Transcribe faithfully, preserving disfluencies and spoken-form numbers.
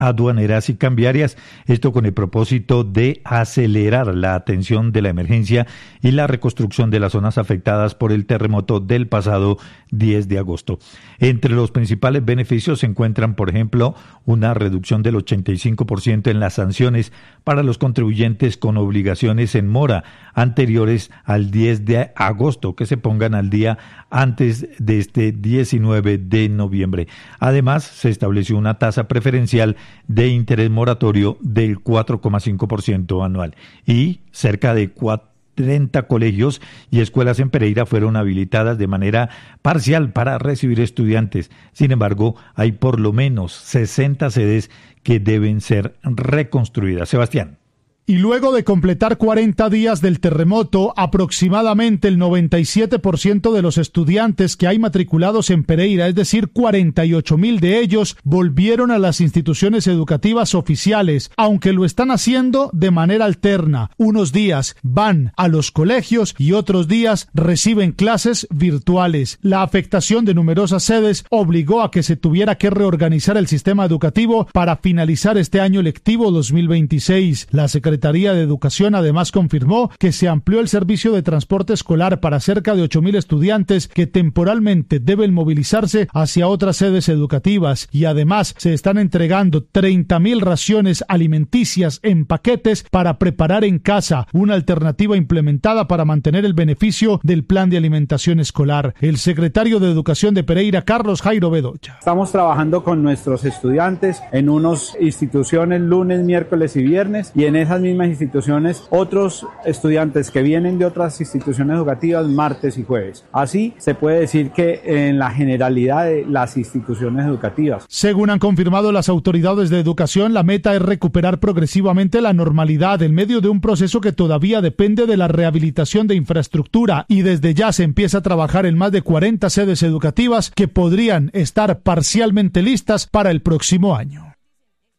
aduaneras y cambiarias, esto con el propósito de acelerar la atención de la emergencia y la reconstrucción de las zonas afectadas por el terremoto del pasado diez de agosto. Entre los principales beneficios se encuentran, por ejemplo, una reducción del ochenta y cinco por ciento en las sanciones para los contribuyentes con obligaciones en mora anteriores al diez de agosto, que se pongan al día antes de este diecinueve de noviembre. Además, se estableció una tasa preferencial de interés moratorio del cuatro coma cinco por ciento anual y cerca de treinta colegios y escuelas en Pereira fueron habilitadas de manera parcial para recibir estudiantes. Sin embargo, hay por lo menos sesenta sedes que deben ser reconstruidas. Sebastián. Y luego de completar cuarenta días del terremoto, aproximadamente el noventa y siete por ciento de los estudiantes que hay matriculados en Pereira, es decir, cuarenta y ocho mil de ellos, volvieron a las instituciones educativas oficiales, aunque lo están haciendo de manera alterna. Unos días van a los colegios y otros días reciben clases virtuales. La afectación de numerosas sedes obligó a que se tuviera que reorganizar el sistema educativo para finalizar este año lectivo dos mil veintiséis. La Secretaría Secretaría de Educación además confirmó que se amplió el servicio de transporte escolar para cerca de ocho mil estudiantes que temporalmente deben movilizarse hacia otras sedes educativas y además se están entregando treinta mil raciones alimenticias en paquetes para preparar en casa, una alternativa implementada para mantener el beneficio del plan de alimentación escolar. El secretario de Educación de Pereira, Carlos Jairo Bedoya. Estamos trabajando con nuestros estudiantes en unas instituciones lunes, miércoles y viernes y en esas mismas instituciones otros estudiantes que vienen de otras instituciones educativas martes y jueves. Así se puede decir que en la generalidad de las instituciones educativas. Según han confirmado las autoridades de educación, la meta es recuperar progresivamente la normalidad en medio de un proceso que todavía depende de la rehabilitación de infraestructura y desde ya se empieza a trabajar en más de cuarenta sedes educativas que podrían estar parcialmente listas para el próximo año.